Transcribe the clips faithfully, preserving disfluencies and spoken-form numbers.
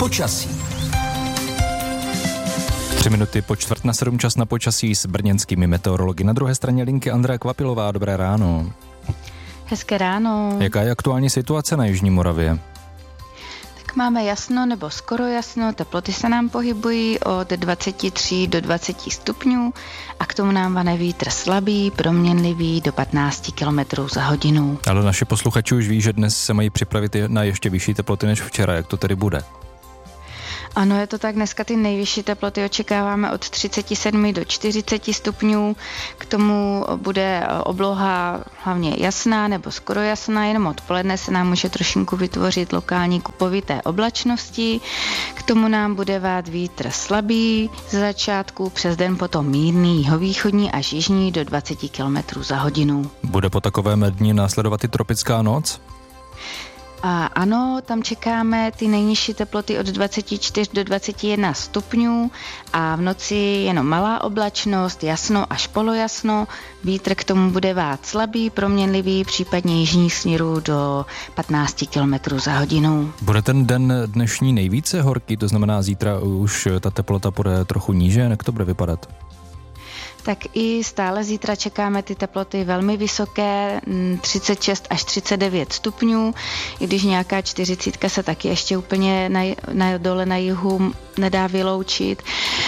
Počasí. Tři minuty po čtvrt na sedm, čas na počasí s brněnskými meteorology. Na druhé straně linky Andrea Kvapilová. Dobré ráno. Hezké ráno. Jaká je aktuální situace na jižní Moravě? Tak máme jasno nebo skoro jasno, teploty se nám pohybují od dvacet tři do dvacet stupňů a k tomu nám vane vítr slabý, proměnlivý do patnáct kilometrů za hodinu. Ale naši posluchači už ví, že dnes se mají připravit na ještě vyšší teploty než včera. Jak to tedy bude? Ano, je to tak, dneska ty nejvyšší teploty očekáváme od třicet sedm do čtyřicet stupňů, k tomu bude obloha hlavně jasná nebo skoro jasná, jenom odpoledne se nám může trošinku vytvořit lokální kupovité oblačnosti, k tomu nám bude vát vítr slabý, z začátku přes den potom mírný jihovýchodní až jižní do dvacet kilometrů za hodinu. Bude po takovém dni následovat i tropická noc? A ano, tam čekáme ty nejnižší teploty od dvacet čtyři do dvacet jedna stupňů a v noci jenom malá oblačnost, jasno až polojasno, vítr k tomu bude vát slabý, proměnlivý, případně jižní směru do patnáct kilometrů za hodinu. Bude ten den dnešní nejvíce horký, to znamená zítra už ta teplota bude trochu níže, jak to bude vypadat? Tak i stále zítra čekáme ty teploty velmi vysoké, třicet šest až třicet devět stupňů, i když nějaká čtyřicítka se taky ještě úplně na, na dole na jihu nedá vyloučit.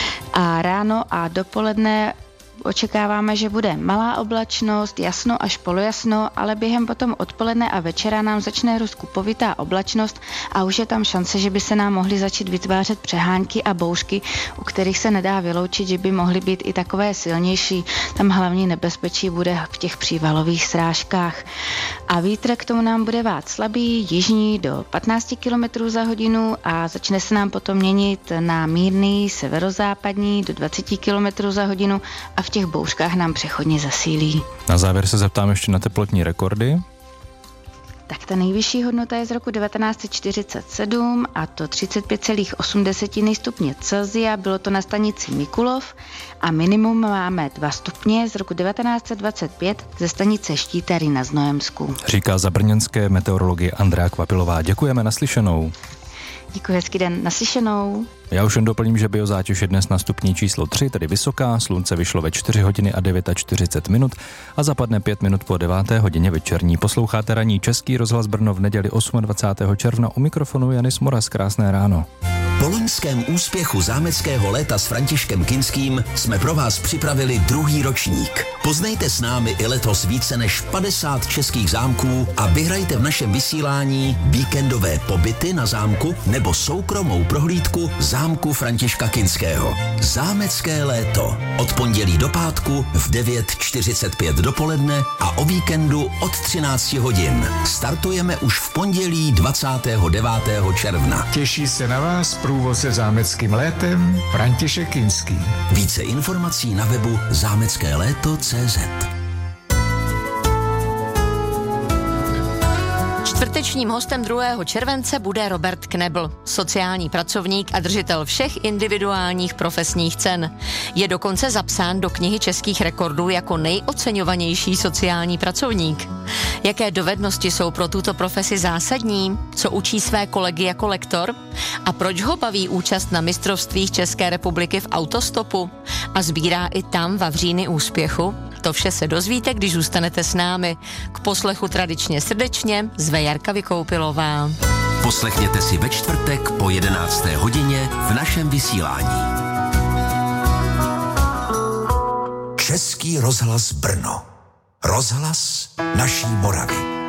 A ráno a dopoledne očekáváme, že bude malá oblačnost, jasno až polojasno, ale během potom odpoledne a večera nám začne růst kupovitá oblačnost a už je tam šance, že by se nám mohly začít vytvářet přehánky a bouřky, u kterých se nedá vyloučit, že by mohly být i takové silnější. Tam hlavní nebezpečí bude v těch přívalových srážkách. A vítr k tomu nám bude vát slabý, jižní do patnáct kilometrů za hodinu a začne se nám potom měnit na mírný severozápadní do dvacet kilometrů za hodinu a v těch bouřkách nám přechodně zasílí. Na závěr se zeptám ještě na teplotní rekordy. Tak ta nejvyšší hodnota je z roku devatenáct set čtyřicet sedm a to třicet pět celá osm stupně Celsia, bylo to na stanici Mikulov a minimum máme dva stupně z roku devatenáct set dvacet pět ze stanice Štítary na Znojemsku. Říká za brněnské meteorologie Andrea Kvapilová. Děkujeme, naslyšenou. Děkuji, hezký den, naslyšenou. Já už jen doplním, že biozátěž je dnes na stupni číslo tři, tedy vysoká, slunce vyšlo ve čtyři hodiny a čtyřicet devět minut a zapadne pět minut po deváté hodině večerní. Posloucháte ranní Český rozhlas Brno v neděli dvacátého osmého června, u mikrofonu Janis Moras, krásné ráno. Po loňském úspěchu zámeckého léta s Františkem Kinským jsme pro vás připravili druhý ročník. Poznejte s námi i letos více než padesát českých zámků a vyhrajte v našem vysílání víkendové pobyty na zámku nebo soukromou prohlídku zámku Františka Kinského. Zámecké léto. Od pondělí do pátku v devět čtyřicet pět dopoledne a o víkendu od třináct hodin. Startujeme už v pondělí dvacátého devátého června. Těší se na vás průvodce zámeckým létem František Kinský. Více informací na webu zámecké léto tečka cé zet. Čtvrtečním hostem druhého července bude Robert Knebl, sociální pracovník a držitel všech individuálních profesních cen. Je dokonce zapsán do knihy českých rekordů jako nejoceňovanější sociální pracovník. Jaké dovednosti jsou pro tuto profesi zásadní? Co učí své kolegy jako lektor? A proč ho baví účast na mistrovstvích České republiky v autostopu? A sbírá i tam vavříny úspěchu? To vše se dozvíte, když zůstanete s námi. K poslechu tradičně srdečně zve Jarka Vykoupilová. Poslechněte si ve čtvrtek po jedenácté hodině v našem vysílání. Český rozhlas Brno. Rozhlas naší Moravy.